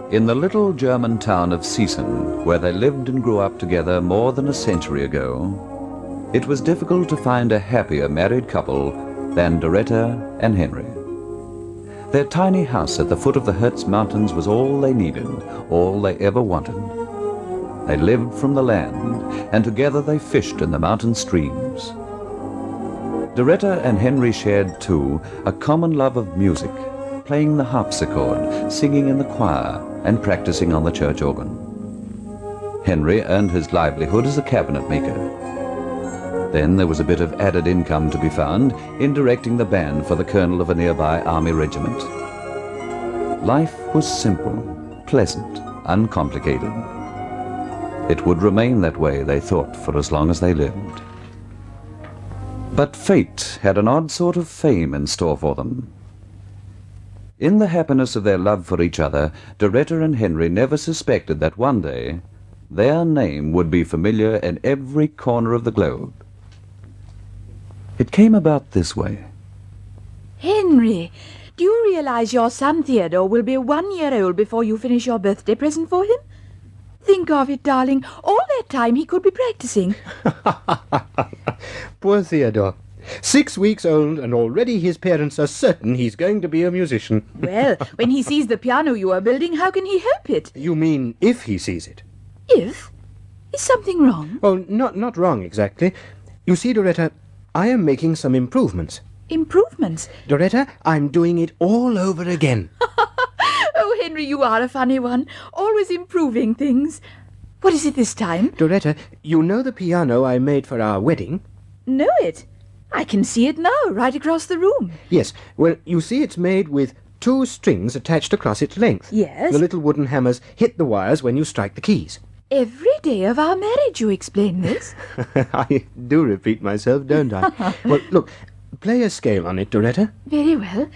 In the little German town of Seesen, where they lived and grew up together more than a century ago, it was difficult to find a happier married couple than Doretta and Henry. Their tiny house at the foot of the Hertz Mountains was all they needed, all they ever wanted. They lived from the land, and together they fished in the mountain streams. Doretta and Henry shared, too, a common love of music, playing the harpsichord, singing in the choir, and practicing on the church organ. Henry earned his livelihood as a cabinet maker. Then there was a bit of added income to be found in directing the band for the colonel of a nearby army regiment. Life was simple, pleasant, uncomplicated. It would remain that way, they thought, for as long as they lived. But fate had an odd sort of fame in store for them. In the happiness of their love for each other, Doretta and Henry never suspected that one day their name would be familiar in every corner of the globe. It came about this way. Henry, do you realize your son Theodore will be 1 year old before you finish your birthday present for him? Think of it, darling. All that time he could be practicing. Poor Theodore. 6 weeks old, and already his parents are certain he's going to be a musician. Well, when he sees the piano you are building, how can he help it? You mean if he sees it? If? Is something wrong? Oh, not wrong exactly. You see, Doretta, I am making some improvements. Improvements? Doretta, I'm doing it all over again. Oh, Henry, you are a funny one. Always improving things. What is it this time? Doretta, you know the piano I made for our wedding? Know it? I can see it now, right across the room. Yes. Well, you see it's made with 2 strings attached across its length. Yes. The little wooden hammers hit the wires when you strike the keys. Every day of our marriage you explain this. I do repeat myself, don't I? Well, look, play a scale on it, Doretta. Very well.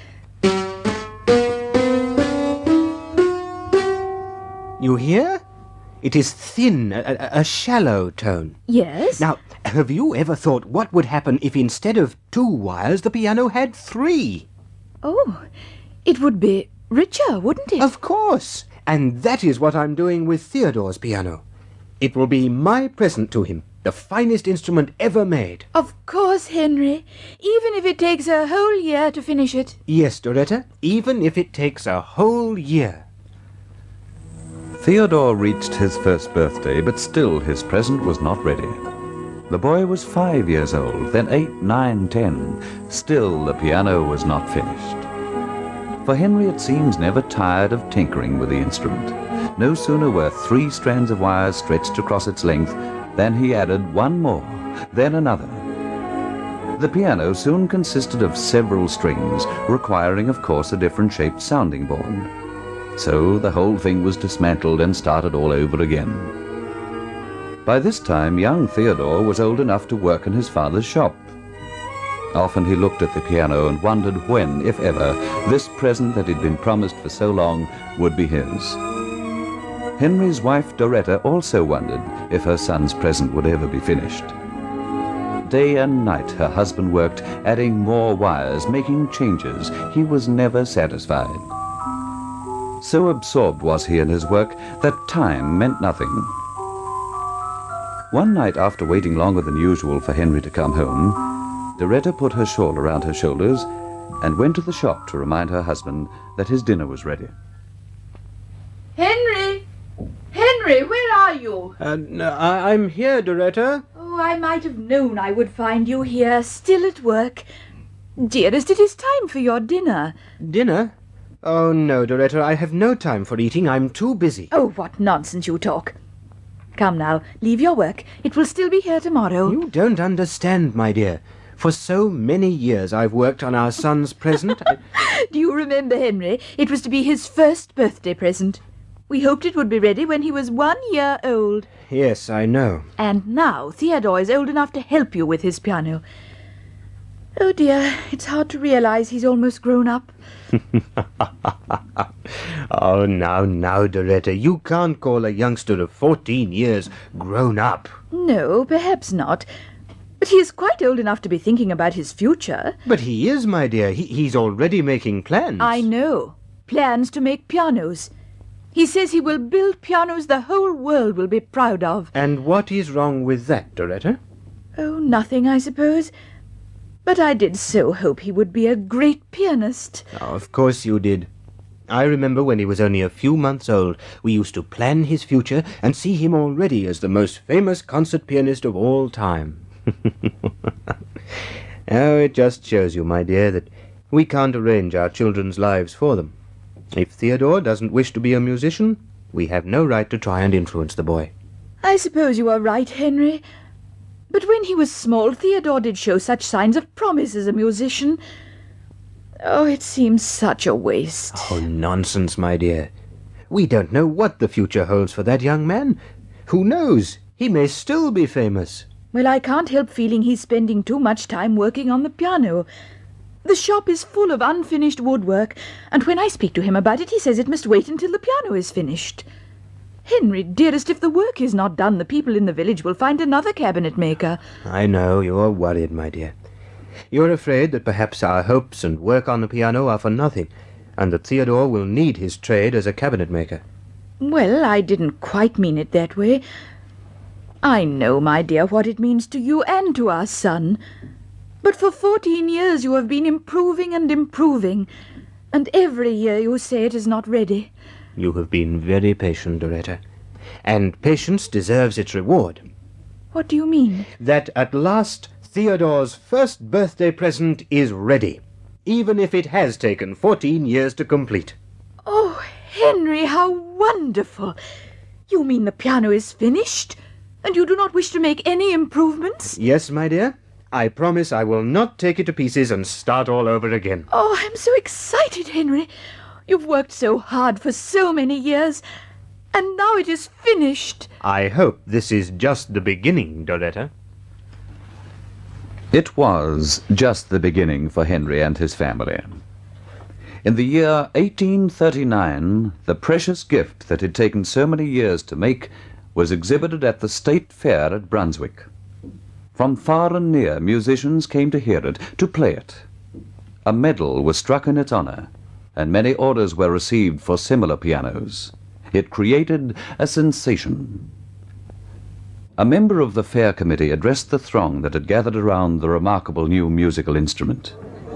You hear? It is thin, a shallow tone. Yes? Now, have you ever thought what would happen if instead of 2 wires the piano had 3? Oh, it would be richer, wouldn't it? Of course. And that is what I'm doing with Theodore's piano. It will be my present to him, the finest instrument ever made. Of course, Henry. Even if it takes a whole year to finish it. Yes, Doretta, even if it takes a whole year. Theodore reached his first birthday, but still his present was not ready. The boy was 5 years old, then 8, 9, 10. Still the piano was not finished. For Henry, it seems, never tired of tinkering with the instrument. No sooner were 3 strands of wires stretched across its length than he added 1 more, then another. The piano soon consisted of several strings, requiring, of course, a different shaped sounding board. So the whole thing was dismantled and started all over again. By this time, young Theodore was old enough to work in his father's shop. Often he looked at the piano and wondered when, if ever, this present that had been promised for so long would be his. Henry's wife Doretta also wondered if her son's present would ever be finished. Day and night her husband worked, adding more wires, making changes. He was never satisfied. So absorbed was he in his work that time meant nothing. One night, after waiting longer than usual for Henry to come home, Doretta put her shawl around her shoulders and went to the shop to remind her husband that his dinner was ready. Henry! Henry, where are you? I'm here, Doretta. Oh, I might have known I would find you here, still at work. Dearest, it is time for your dinner. Dinner? Oh, no, Doretta, I have no time for eating. I'm too busy. Oh, what nonsense you talk. Come now, leave your work. It will still be here tomorrow. You don't understand, my dear. For so many years I've worked on our son's present. Do you remember, Henry? It was to be his first birthday present. We hoped it would be ready when he was 1 year old. Yes, I know. And now Theodore is old enough to help you with his piano. Oh dear, it's hard to realize he's almost grown up. Oh, now, Doretta, you can't call a youngster of 14 years grown up. No, perhaps not. But he is quite old enough to be thinking about his future. But he is, my dear. He's already making plans. I know. Plans to make pianos. He says he will build pianos the whole world will be proud of. And what is wrong with that, Doretta? Oh, nothing, I suppose. But I did so hope he would be a great pianist. Oh, of course you did. I remember when he was only a few months old, we used to plan his future and see him already as the most famous concert pianist of all time. Oh, it just shows you, my dear, that we can't arrange our children's lives for them. If Theodore doesn't wish to be a musician, we have no right to try and influence the boy. I suppose you are right, Henry. But when he was small, Theodore did show such signs of promise as a musician. Oh, it seems such a waste. Oh, nonsense, my dear. We don't know what the future holds for that young man. Who knows? He may still be famous. Well, I can't help feeling he's spending too much time working on the piano. The shop is full of unfinished woodwork, and when I speak to him about it, he says it must wait until the piano is finished. Henry, dearest, if the work is not done, the people in the village will find another cabinet maker. I know, you're worried, my dear. You're afraid that perhaps our hopes and work on the piano are for nothing, and that Theodore will need his trade as a cabinet maker. Well, I didn't quite mean it that way. I know, my dear, what it means to you and to our son. But for 14 years you have been improving and improving, and every year you say it is not ready. You have been very patient, Doretta, and patience deserves its reward. What do you mean? That at last Theodore's first birthday present is ready, even if it has taken 14 years to complete. Oh, Henry, how wonderful! You mean the piano is finished, and you do not wish to make any improvements? Yes, my dear. I promise I will not take it to pieces and start all over again. Oh, I'm so excited, Henry. You've worked so hard for so many years, and now it is finished. I hope this is just the beginning, Doretta. It was just the beginning for Henry and his family. In the year 1839, the precious gift that had taken so many years to make was exhibited at the State Fair at Brunswick. From far and near, musicians came to hear it, to play it. A medal was struck in its honor, and many orders were received for similar pianos. It created a sensation. A member of the fair committee addressed the throng that had gathered around the remarkable new musical instrument.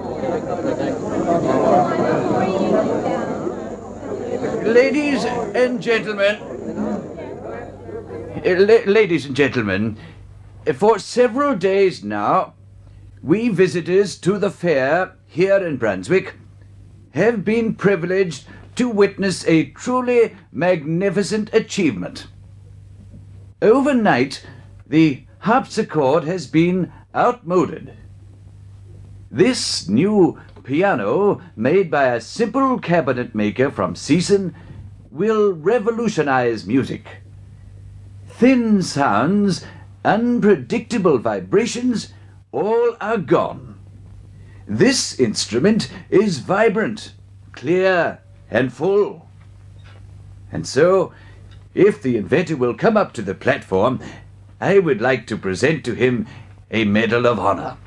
Ladies and gentlemen, for several days now, we visitors to the fair here in Brunswick have been privileged to witness a truly magnificent achievement. Overnight, the harpsichord has been outmoded. This new piano, made by a simple cabinet maker from Seeson, will revolutionize music. Thin sounds, unpredictable vibrations, all are gone. This instrument is vibrant, clear, and full. And so, if the inventor will come up to the platform, I would like to present to him a Medal of Honor.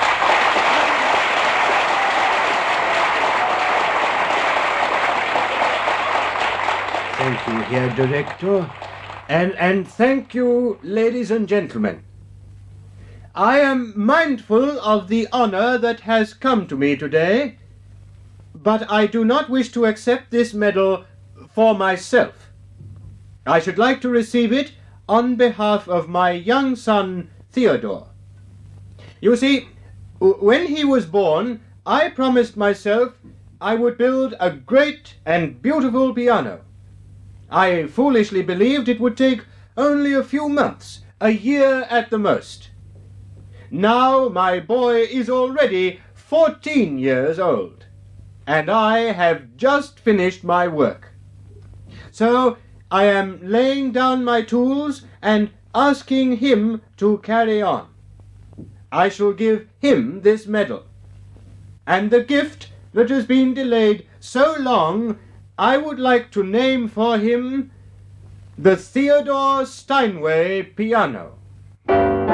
Thank you, Herr Director. And thank you, ladies and gentlemen. I am mindful of the honor that has come to me today, but I do not wish to accept this medal for myself. I should like to receive it on behalf of my young son, Theodore. You see, when he was born, I promised myself I would build a great and beautiful piano. I foolishly believed it would take only a few months, a year at the most. Now my boy is already 14 years old, and I have just finished my work. So I am laying down my tools and asking him to carry on. I shall give him this medal, and the gift that has been delayed so long I would like to name for him the Theodore Steinway piano.